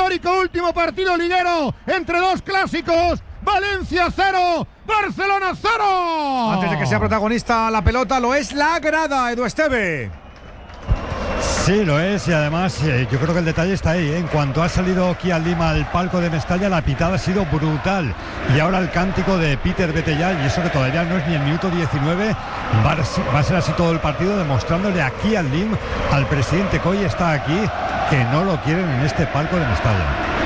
histórico último partido liguero entre dos clásicos. Valencia 0, Barcelona 0. Antes de que sea protagonista la pelota, lo es la grada, Edu Esteve. Sí, lo es, y además yo creo que el detalle está ahí, ¿eh? En cuanto ha salido Kian Lima al palco de Mestalla, la pitada ha sido brutal. Y ahora el cántico de Peter Betellal, y eso que todavía no es ni el minuto 19, va a ser así todo el partido, demostrándole a Kian Lim, al presidente que hoy está aquí, que no lo quieren en este palco de Mestalla.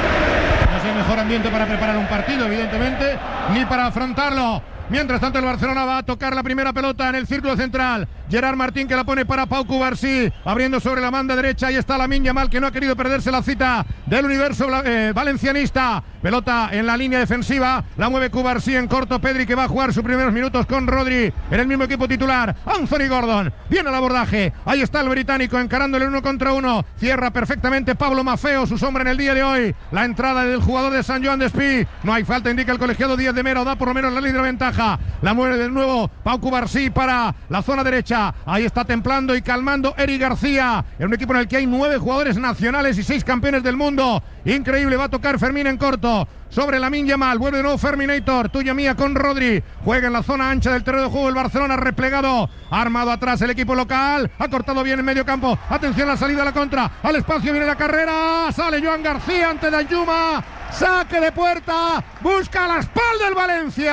No es el mejor ambiente para preparar un partido, evidentemente, ni para afrontarlo. Mientras tanto, el Barcelona va a tocar la primera pelota en el círculo central. Gerard Martín, que la pone para Pau Cubarsí, abriendo sobre la banda derecha. Ahí está Lamine Yamal, que no ha querido perderse la cita del universo valencianista. Pelota en la línea defensiva, la mueve Cubarsí en corto. Pedri, que va a jugar sus primeros minutos con Rodri en el mismo equipo titular. Anthony Gordon, viene al abordaje. Ahí está el británico encarándole 1 contra 1. Cierra perfectamente Pablo Maffeo, su sombra en el día de hoy. La entrada del jugador de San Joan Despí. No hay falta, indica el colegiado Díaz de Mera. Da por lo menos la línea de ventaja. La mueve de nuevo Pau Cubarsí para la zona derecha. Ahí está templando y calmando Eric García, en un equipo en el que hay 9 jugadores nacionales y 6 campeones del mundo. Increíble, va a tocar Fermín en corto sobre Lamine Yamal, vuelve de nuevo Ferminator, tuya mía con Rodri, juega en la zona ancha del terreno de juego el Barcelona, replegado, armado atrás el equipo local, ha cortado bien en medio campo, atención a la salida a la contra, al espacio viene la carrera, sale Joan García ante Danjuma, saque de puerta, busca la espalda el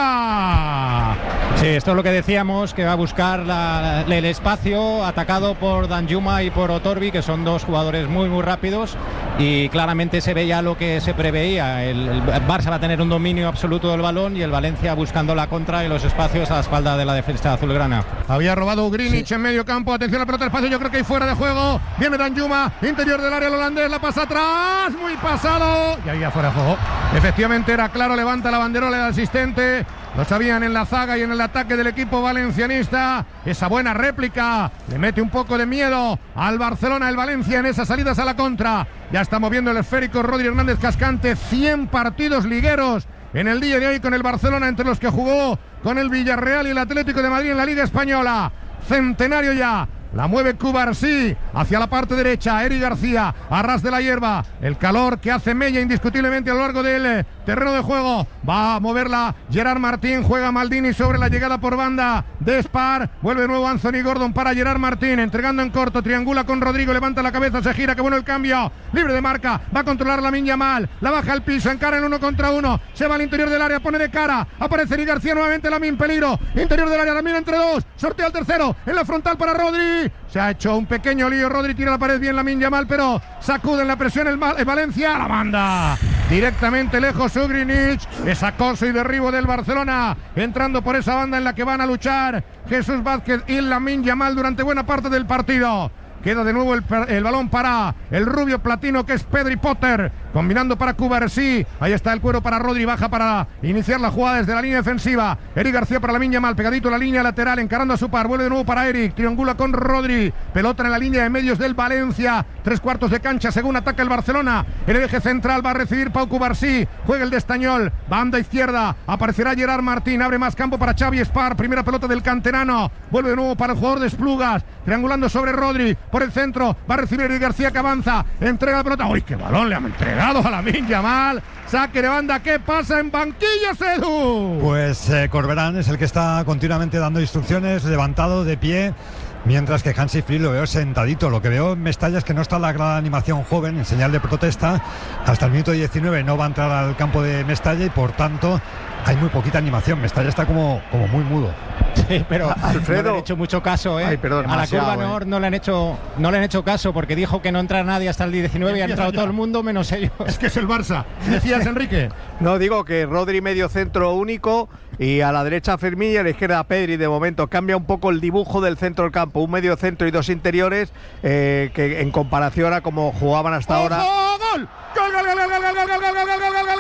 Valencia. Sí, esto es lo que decíamos, que va a buscar el espacio, atacado por Danjuma y por Otorbi, que son dos jugadores muy rápidos, y claramente se ve ya lo que se preveía. El Barça va a tener un dominio absoluto del balón y el Valencia buscando la contra y los espacios a la espalda de la defensa azulgrana. Había robado Greenwich en medio campo, atención a la pelota, espacio, yo creo que hay fuera de juego, viene Danjuma, interior del área el holandés, la pasa atrás, muy pasado, y había fuera de juego. Efectivamente era claro, levanta la banderola del asistente. Lo sabían en la zaga y en el ataque del equipo valencianista. Esa buena réplica le mete un poco de miedo al Barcelona, el Valencia, en esas salidas a la contra. Ya está moviendo el esférico Rodri Hernández Cascante. 100 partidos ligueros en el día de hoy con el Barcelona, entre los que jugó con el Villarreal y el Atlético de Madrid en la Liga Española. Centenario ya. La mueve Cubarsí hacia la parte derecha. Eric García, a ras de la hierba. El calor que hace mella indiscutiblemente a lo largo del terreno de juego. Va a moverla Gerard Martín. Juega Maldini sobre la llegada por banda de Spar. Vuelve de nuevo Anthony Gordon para Gerard Martín. Entregando en corto. Triangula con Rodrigo. Levanta la cabeza. Se gira. Qué bueno el cambio. Libre de marca. Va a controlar Lamine Yamal. La baja al piso. Encara en 1 contra 1. Se va al interior del área. Pone de cara. Aparece Eric García nuevamente. Lamine peligro. Interior del área. Lamine entre 2. Sortea al tercero. En la frontal para Rodri. Se ha hecho un pequeño lío. Rodri tira la pared bien Lamine Yamal, pero sacude en la presión el Valencia. La manda directamente lejos Greenwich. Es acoso y derribo del Barcelona, entrando por esa banda en la que van a luchar Jesús Vázquez y Lamine Yamal durante buena parte del partido. Queda de nuevo el balón para el rubio platino, que es Pedri Potter, combinando para Cubarsí. Ahí está el cuero para Rodri, baja para iniciar la jugada desde la línea defensiva. Eric García para Lamine Yamal, pegadito a la línea lateral, encarando a su par. Vuelve de nuevo para Eric, triangula con Rodri. Pelota en la línea de medios del Valencia. 3/4 de cancha según ataca el Barcelona. En el eje central va a recibir Pau Cubarsí. Juega el de Estañol, banda izquierda. Aparecerá Gerard Martín, abre más campo para Xavi Spar. Primera pelota del canterano. Vuelve de nuevo para el jugador de Esplugas, triangulando sobre Rodri. Por el centro va a recibir Eric García, que avanza, entrega la pelota. ¡Uy, qué balón le han entregado a Lamine Yamal! Saque de banda. ¿Qué pasa en banquillas, Edu? Pues Corberán es el que está continuamente dando instrucciones, levantado de pie, mientras que Hansi Flick lo veo sentadito. Lo que veo en Mestalla es que no está la gran animación joven, en señal de protesta. Hasta el minuto 19 no va a entrar al campo de Mestalla y por tanto hay muy poquita animación. Mestalla está como muy mudo. Sí, pero Alfredo, no le han hecho mucho caso, ¿eh? Ay, perdón, a la curva no le han hecho caso, porque dijo que no entra nadie hasta el 19 y ha entrado todo el mundo menos ellos. Es que es el Barça. ¿Decías, Enrique? No, digo que Rodri medio centro único y a la derecha Fermín y a la izquierda Pedri. De momento cambia un poco el dibujo del centro del campo, un medio centro y 2 interiores, que en comparación a como jugaban hasta ahora. ¡Gol! ¡Gol, gol, gol, gol, gol, gol, gol, gol, gol, gol, gol,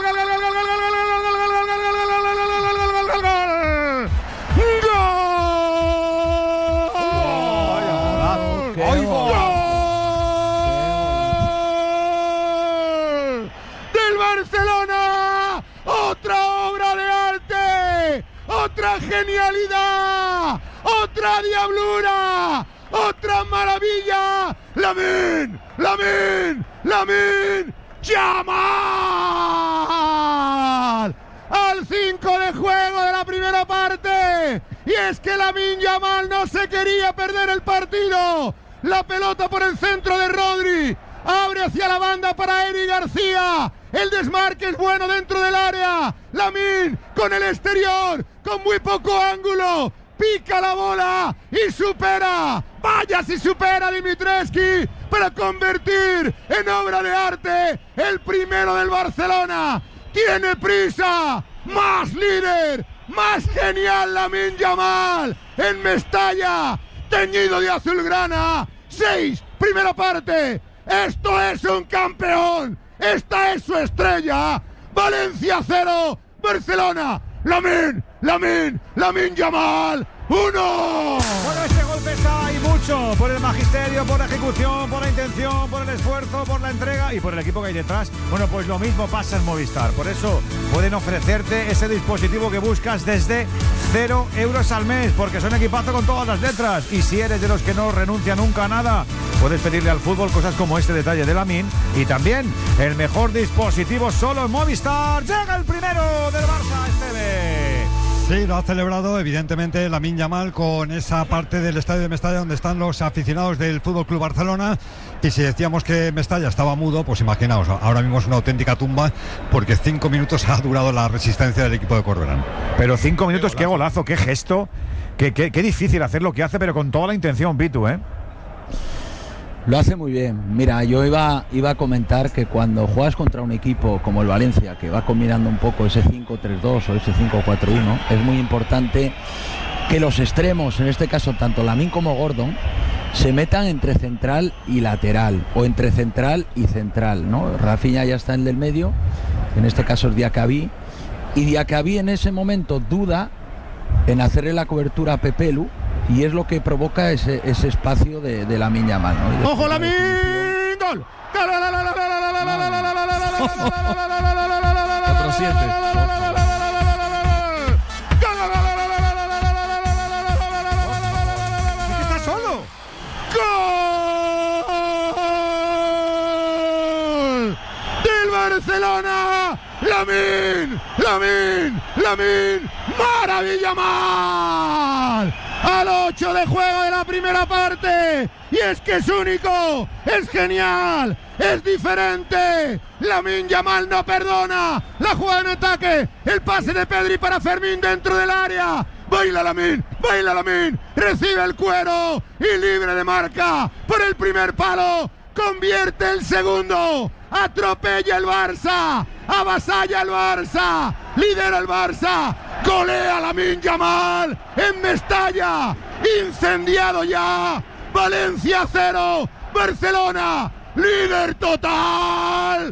del Barcelona! ¡Otra obra de arte! ¡Otra genialidad! ¡Otra diablura! ¡Otra maravilla! ¡Lamine! ¡Lamine! ¡Lamine! Yamal. Al 5 de juego de la primera parte. Y es que Lamine Yamal no se quería perder el partido. La pelota por el centro de Rodri. Abre hacia la banda para Eric García. El desmarque es bueno dentro del área. Lamine con el exterior, con muy poco ángulo. Pica la bola y supera. Vaya si supera Dimitrescu para convertir en obra de arte el primero del Barcelona. Tiene prisa. Más líder. Más genial Lamine Yamal. En Mestalla. Teñido de azulgrana. 6, primera parte. Esto es un campeón. Esta es su estrella. Valencia 0, Barcelona. Lamine Yamal 1. Bueno, este gol pesa y mucho por el magisterio, por la ejecución, por la intención, por el esfuerzo, por la entrega y por el equipo que hay detrás. Bueno, pues lo mismo pasa en Movistar. Por eso pueden ofrecerte ese dispositivo que buscas desde 0 euros al mes, porque son equipazo con todas las letras. Y si eres de los que no renuncia nunca a nada, puedes pedirle al fútbol cosas como este detalle de Lamine. Y también el mejor dispositivo solo en Movistar. Llega el primero del Barça, Esteve. Sí, lo ha celebrado evidentemente Lamine Yamal con esa parte del estadio de Mestalla donde están los aficionados del Fútbol Club Barcelona. Y si decíamos que Mestalla estaba mudo, pues imaginaos, ahora mismo es una auténtica tumba porque 5 minutos ha durado la resistencia del equipo de Corberán. Pero 5 minutos, qué golazo, qué gesto, qué difícil hacer lo que hace, pero con toda la intención, Pitu, ¿eh? Lo hace muy bien. Mira, yo iba a comentar que cuando juegas contra un equipo como el Valencia, que va combinando un poco ese 5-3-2 o ese 5-4-1, es muy importante que los extremos, en este caso tanto Lamine como Gordon, se metan entre central y lateral, o entre central y central, ¿no? Rafinha ya está en el del medio, en este caso es Diacabí, y Diacabí en ese momento duda en hacerle la cobertura a Pepelu, y es lo que provoca ese espacio de Lamine Yamal, ¿no? ¡Ojo Lamine! ¡Gol! Otro 7. ¡Está solo! ¡Gol! ¡Del Barcelona! ¡Lamine! ¡Maravilla mal! Al 8 de juego de la primera parte. Y es que es único, es genial, es diferente. Lamine Yamal no perdona. La jugada en ataque, el pase de Pedri para Fermín dentro del área. Baila Lamine. Recibe el cuero y libre de marca por el primer palo. Convierte el segundo. Atropella el Barça. Avasalla el Barça. Lidera el Barça. Golea Lamine Yamal en Mestalla. Incendiado ya. Valencia 0. Barcelona. Líder total.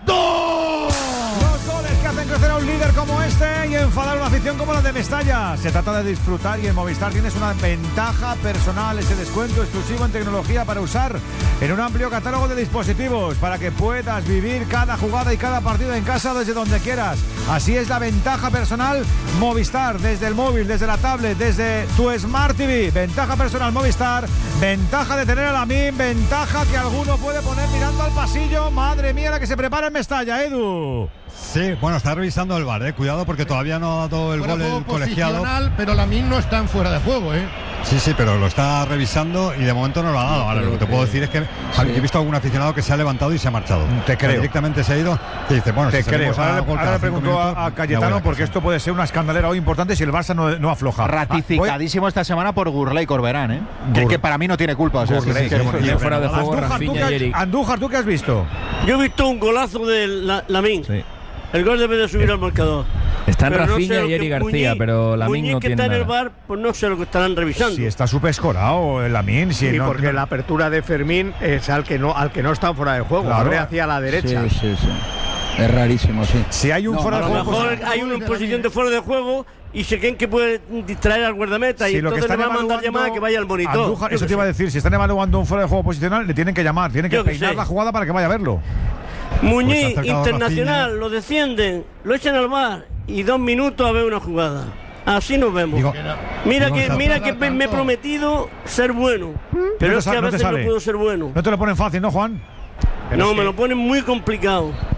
2. Los goles que hacen crecer a un líder como este y enfadar a una afición como la de Mestalla. Se trata de disfrutar y en Movistar tienes una ventaja personal, ese descuento exclusivo en tecnología para usar en un amplio catálogo de dispositivos para que puedas vivir cada jugada y cada partido en casa desde donde quieras. Así es la ventaja personal Movistar, desde el móvil, desde la tablet, desde tu Smart TV. Ventaja personal Movistar, ventaja de tener a Lamine, ventaja que alguno puede poner mirando al pasillo. Madre mía la que se prepara en Mestalla, Edu. Sí, bueno, está revisando el VAR, cuidado porque todavía no ha dado el gol el colegiado. Pero Lamine no está en fuera de juego, Sí, pero lo está revisando y de momento no lo ha dado. Ahora lo que te puedo decir es que yo he visto a algún aficionado que se ha levantado y se ha marchado. Te creo. Directamente se ha ido y dice, bueno, te si creo. Ahora le pregunto a Cayetano porque esto puede ser una escandalera hoy importante si el Barça no afloja. Ratificadísimo esta semana por Gurley y Corberán, que para mí no tiene culpa. O sea, fuera de juego Rafinha y Eric. Andújar, ¿tú qué has visto? Yo he visto un golazo de Lamine. Sí. El gol debe de subir al marcador. Están Rafinha y Eric García, pero Lamine no tiene que está nada. en el bar, pues no sé lo que estarán revisando. Si está superescorado el Lamine. Sí, porque la apertura de Fermín es al que no está fuera de juego. Claro. Abre hacia la derecha. Sí. Es rarísimo, sí. Si hay un fuera de juego. A lo mejor hay una posición de fuera de juego y se creen que puede distraer al guardameta y entonces le va a mandar llamada que vaya al monitor. Andújar, eso te iba a decir, si están evaluando un fuera de juego posicional, le tienen que llamar, tienen que peinar la jugada para que vaya a verlo. Muñiz, pues Internacional, lo descienden, lo echan al bar y 2 minutos a ver una jugada. Así nos vemos. Mira que me he prometido ser bueno, pero es que a veces no puedo ser bueno. No te lo ponen fácil, ¿no, Juan? No, me lo ponen muy complicado.